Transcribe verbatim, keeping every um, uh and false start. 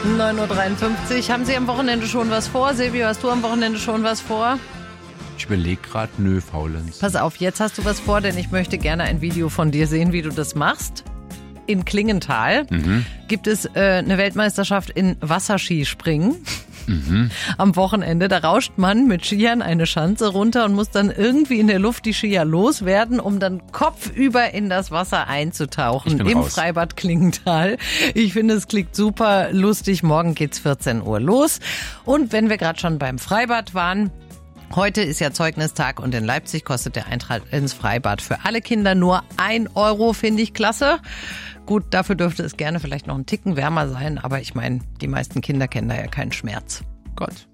neun Uhr dreiundfünfzig. Haben Sie am Wochenende schon was vor? Silvio, hast du am Wochenende schon was vor? Ich überlege gerade, nö, Faulenz. Pass auf, jetzt hast du was vor, denn ich möchte gerne ein Video von dir sehen, wie du das machst. In Klingenthal mhm. gibt es äh, eine Weltmeisterschaft in Wasserskispringen. Mhm. Am Wochenende, da rauscht man mit Skiern eine Schanze runter und muss dann irgendwie in der Luft die Skier loswerden, um dann kopfüber in das Wasser einzutauchen im raus. Freibad Klingenthal. Ich finde, es klingt super lustig. Morgen geht's vierzehn Uhr los. Und wenn wir gerade schon beim Freibad waren, heute ist ja Zeugnistag und in Leipzig kostet der Eintritt ins Freibad für alle Kinder nur ein Euro, finde ich klasse. Gut, dafür dürfte es gerne vielleicht noch einen Ticken wärmer sein, aber ich meine, die meisten Kinder kennen da ja keinen Schmerz. Gott.